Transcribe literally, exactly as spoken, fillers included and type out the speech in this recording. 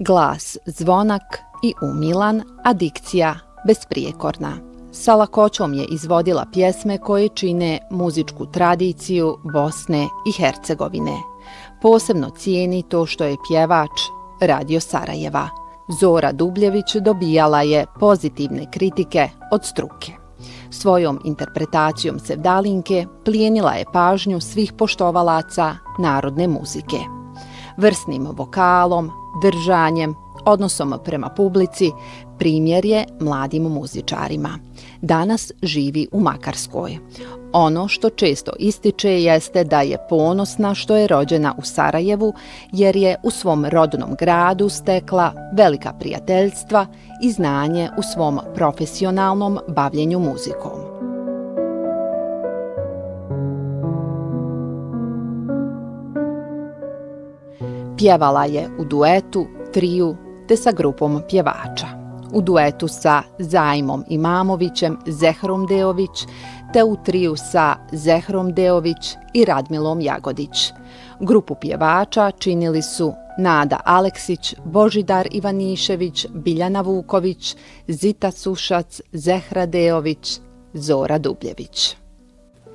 Glas zvonak i umilan, a dikcija besprijekorna. Sa lakoćom je izvodila pjesme koje čine muzičku tradiciju Bosne i Hercegovine. Posebno cijeni to što je pjevač Radio Sarajeva. Zora Dubljević dobijala je pozitivne kritike od struke. Svojom interpretacijom Sevdalinke plijenila je pažnju svih poštovalaca narodne muzike. Vrsnim vokalom, držanjem, odnosom prema publici primjer je mladim muzičarima. Danas živi u Makarskoj. Ono što često ističe jeste da je ponosna što je rođena u Sarajevu, jer je u svom rodnom gradu stekla velika prijateljstva i znanje u svom profesionalnom bavljenju muzikom. Pjevala je u duetu, triju te sa grupom pjevača. U duetu sa Zajmom Imamovićem, Zehrom Deović, te u triju sa Zehrom Deović i Radmilom Jagodić. Grupu pjevača činili su Nada Aleksić, Božidar Ivanišević, Biljana Vuković, Zita Sušac, Zehra Deović, Zora Dubljević.